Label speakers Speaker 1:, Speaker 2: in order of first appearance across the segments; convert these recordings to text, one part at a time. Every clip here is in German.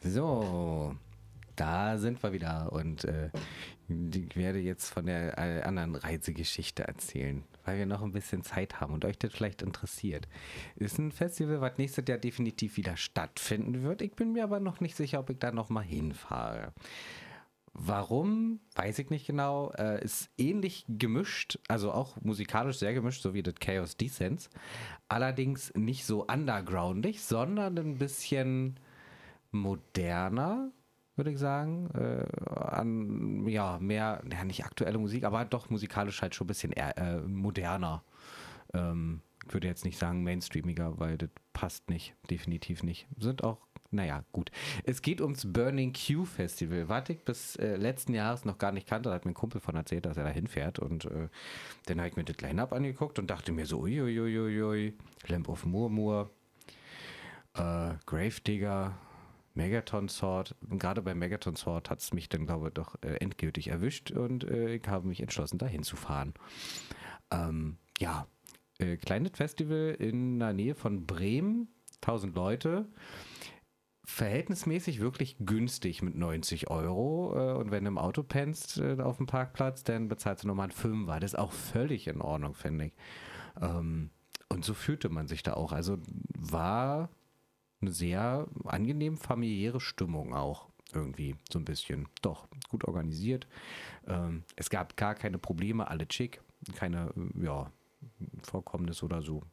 Speaker 1: So, da sind wir wieder und ich werde jetzt von der anderen Reisegeschichte erzählen, weil wir noch ein bisschen Zeit haben und euch das vielleicht interessiert. Ist ein Festival, was nächstes Jahr definitiv wieder stattfinden wird. Ich bin mir aber noch nicht sicher, ob ich da nochmal hinfahre. Warum, weiß ich nicht genau. Ist ähnlich gemischt, also auch musikalisch sehr gemischt, so wie das Chaos Descents. Allerdings nicht so undergroundig, sondern ein bisschen moderner, würde ich sagen. Ja, mehr, ja, nicht aktuelle Musik, aber doch musikalisch halt schon ein bisschen eher, moderner. Ich würde jetzt nicht sagen mainstreamiger, weil das passt nicht, definitiv nicht. Sind auch, naja, gut. Es geht ums Burning Q Festival, was ich bis letzten Jahres noch gar nicht kannte. Da hat mir ein Kumpel von erzählt, dass er da hinfährt. Und dann habe ich mir das Line-Up angeguckt und dachte mir so, uiuiuiui, Lamp of Murmur, Gravedigger, Megaton Sword. Und gerade bei Megaton Sword hat es mich dann, glaube ich, doch endgültig erwischt und ich habe mich entschlossen, da hinzufahren. Ja, kleines Festival in der Nähe von Bremen, 1000 Leute. Verhältnismäßig wirklich günstig mit 90 Euro. Und wenn du im Auto pennst auf dem Parkplatz, dann bezahlst du nochmal einen Fünfer. Das ist auch völlig in Ordnung, finde ich. Und so fühlte man sich da auch. Also war eine sehr angenehm familiäre Stimmung auch irgendwie so ein bisschen. Doch, gut organisiert. Es gab gar keine Probleme, alle schick. Keine, ja, Vorkommnis oder so.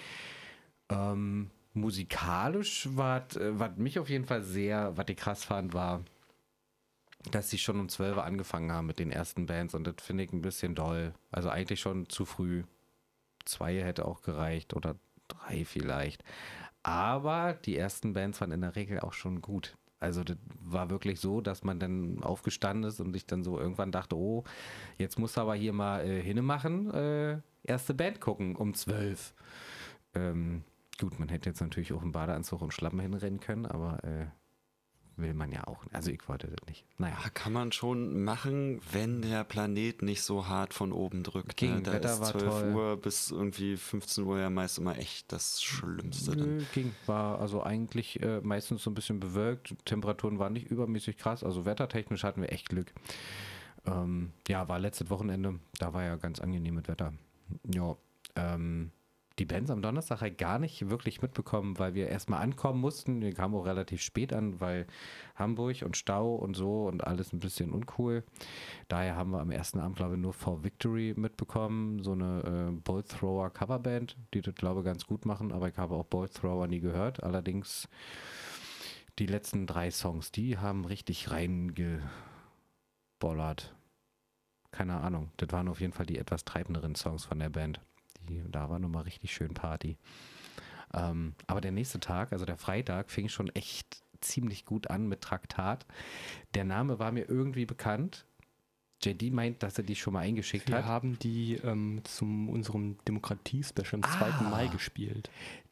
Speaker 1: Musikalisch was mich auf jeden Fall sehr, was ich krass fand, war, dass sie schon um 12 Uhr angefangen haben mit den ersten Bands und das finde ich ein bisschen doll. Also eigentlich schon zu früh. 2 hätte auch gereicht oder 3 vielleicht. Aber die ersten Bands waren in der Regel auch schon gut. Also das war wirklich so, dass man dann aufgestanden ist und ich dann so irgendwann dachte, oh, jetzt musst du aber hier mal hinmachen, erste Band gucken um 12. Gut, man hätte jetzt natürlich auch im Badeanzug und Schlappen hinrennen können, aber will man ja auch. Also ich wollte das nicht. Naja.
Speaker 2: Kann man schon machen, wenn der Planet nicht so hart von oben drückt.
Speaker 1: Ging,
Speaker 2: ne? Da
Speaker 1: Wetter
Speaker 2: ist
Speaker 1: war
Speaker 2: 12
Speaker 1: toll.
Speaker 2: Uhr bis irgendwie 15 Uhr ja meist immer echt das Schlimmste. Dann.
Speaker 1: Nö, ging. War also eigentlich meistens so ein bisschen bewölkt. Temperaturen waren nicht übermäßig krass. Also wettertechnisch hatten wir echt Glück. Ja, war letztes Wochenende. Da war ja ganz angenehm mit Wetter. Ja, die Bands am Donnerstag halt gar nicht wirklich mitbekommen, weil wir erstmal ankommen mussten. Wir kamen auch relativ spät an, weil Hamburg und Stau und so und alles ein bisschen uncool. Daher haben wir am ersten Abend, glaube ich, nur For Victory mitbekommen. So eine Bolt Thrower Coverband, die das, glaube ich, ganz gut machen. Aber ich habe auch Bolt Thrower nie gehört. Allerdings die letzten 3 Songs, die haben richtig reingeballert. Keine Ahnung. Das waren auf jeden Fall die etwas treibenderen Songs von der Band. Da war nochmal richtig schön Party. Aber der nächste Tag, also der Freitag, fing schon echt ziemlich gut an mit Traktat. Der Name war mir irgendwie bekannt. JD meint, dass er die schon mal eingeschickt
Speaker 3: Wir
Speaker 1: hat.
Speaker 3: haben die zum unserem Demokratie-Special am 2. Mai gespielt.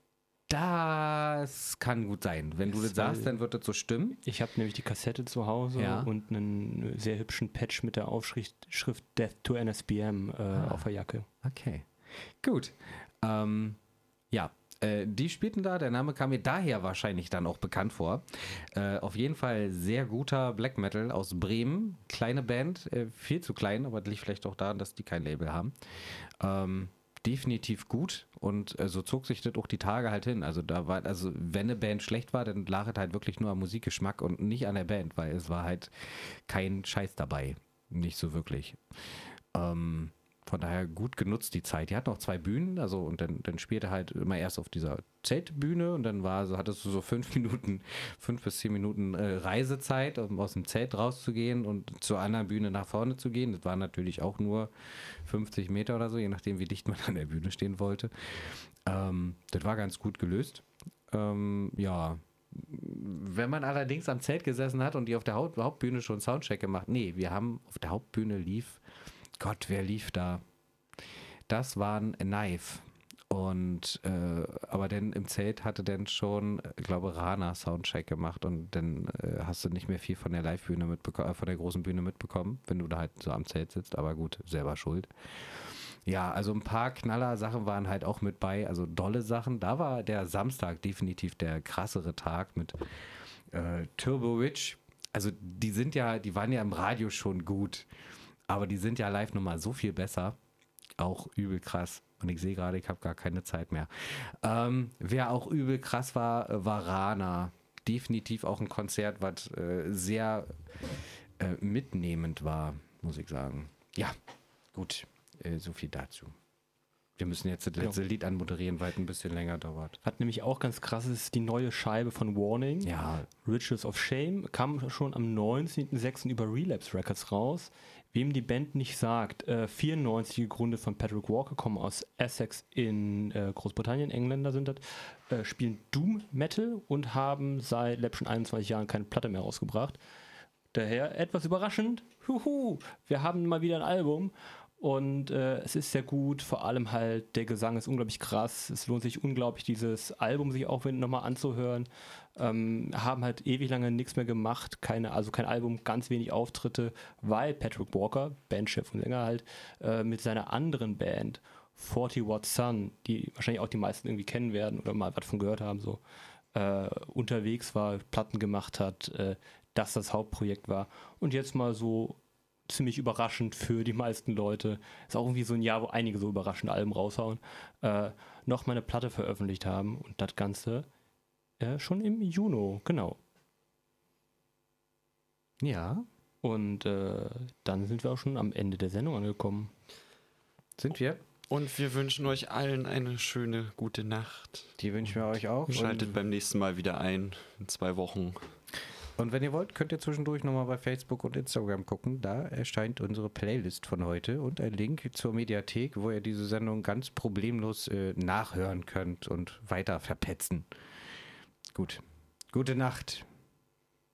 Speaker 1: Das kann gut sein. Wenn du das sagst, dann wird das so stimmen.
Speaker 3: Ich habe nämlich die Kassette zu Hause und einen sehr hübschen Patch mit der Aufschrift Death to NSBM auf der Jacke.
Speaker 1: Okay. Gut. Ja, die spielten da. Der Name kam mir daher wahrscheinlich dann auch bekannt vor. Auf jeden Fall sehr guter Black Metal aus Bremen. Kleine Band, viel zu klein, aber das liegt vielleicht auch daran, dass die kein Label haben. Definitiv gut und so zog sich das auch die Tage halt hin. Also da war, also wenn eine Band schlecht war, dann lag es halt wirklich nur am Musikgeschmack und nicht an der Band, weil es war halt kein Scheiß dabei. Nicht so wirklich. Von daher gut genutzt die Zeit. Die hatten auch 2 Bühnen, also und dann spielte halt immer erst auf dieser Zeltbühne und dann hattest du so 5 bis 10 Minuten Reisezeit, um aus dem Zelt rauszugehen und zur anderen Bühne nach vorne zu gehen. Das waren natürlich auch nur 50 Meter oder so, je nachdem, wie dicht man an der Bühne stehen wollte. Das war ganz gut gelöst. Ja. Wenn man allerdings am Zelt gesessen hat und die auf der Hauptbühne schon Soundcheck gemacht, nee, wir haben auf der Hauptbühne Gott, wer lief da? Das waren Knife. Und aber dann im Zelt hatte dann schon, glaube Rana Soundcheck gemacht und dann hast du nicht mehr viel von der Live-Bühne mitbekommen, von der großen Bühne mitbekommen, wenn du da halt so am Zelt sitzt, aber gut, selber schuld. Ja, also ein paar Knaller-Sachen waren halt auch mit bei, also dolle Sachen. Da war der Samstag definitiv der krassere Tag mit Turbo Witch, also die waren ja im Radio schon gut, aber die sind ja live nochmal so viel besser. Auch übel krass. Und ich sehe gerade, ich habe gar keine Zeit mehr. Wer auch übel krass war, war Rana. Definitiv auch ein Konzert, was sehr mitnehmend war, muss ich sagen. Ja, gut. So viel dazu. Wir müssen jetzt das letzte Lied anmoderieren, weil es ein bisschen länger dauert.
Speaker 3: Hat nämlich auch ganz krass, ist die neue Scheibe von Warning.
Speaker 1: Ja.
Speaker 3: Rituals of Shame kam schon am 19.06. über Relapse Records raus. Wem die Band nicht sagt, 94 gegründet von Patrick Walker, kommen aus Essex in Großbritannien, Engländer sind das, spielen Doom Metal und haben seit letzten 21 Jahren keine Platte mehr rausgebracht. Daher etwas überraschend, wir haben mal wieder ein Album. Und es ist sehr gut, vor allem halt der Gesang ist unglaublich krass. Es lohnt sich unglaublich, dieses Album sich auch nochmal anzuhören. Haben halt ewig lange nichts mehr gemacht, kein Album, ganz wenig Auftritte, weil Patrick Walker, Bandchef und Sänger halt, mit seiner anderen Band 40 Watt Sun, die wahrscheinlich auch die meisten irgendwie kennen werden oder mal was von gehört haben, so unterwegs war, Platten gemacht hat, das Hauptprojekt war. Und jetzt mal so ziemlich überraschend für die meisten Leute. Ist auch irgendwie so ein Jahr, wo einige so überraschende Alben raushauen. Noch mal eine Platte veröffentlicht haben und das Ganze schon im Juni, genau.
Speaker 1: Ja.
Speaker 3: Und dann sind wir auch schon am Ende der Sendung angekommen.
Speaker 1: Sind wir?
Speaker 2: Und wir wünschen euch allen eine schöne, gute Nacht.
Speaker 1: Die wünschen wir euch auch.
Speaker 2: Schaltet beim nächsten Mal wieder ein, in 2 Wochen.
Speaker 1: Und wenn ihr wollt, könnt ihr zwischendurch nochmal bei Facebook und Instagram gucken. Da erscheint unsere Playlist von heute und ein Link zur Mediathek, wo ihr diese Sendung ganz problemlos nachhören könnt und weiter verpetzen. Gut. Gute Nacht.